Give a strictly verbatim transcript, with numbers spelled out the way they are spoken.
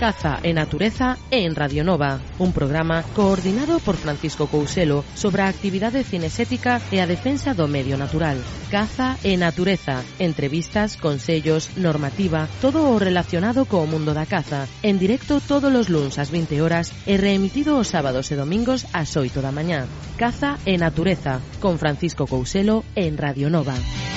Caza e Natureza en Radio Nova, un programa coordinado por Francisco Couselo sobre a actividade cinesética e a defensa do medio natural. Caza e Natureza, entrevistas, consellos, normativa, todo o relacionado co mundo da caza, en directo todos os luns ás vinte horas e reemitido os sábados e domingos ás oito da mañá. Caza e Natureza, con Francisco Couselo en Radio Nova.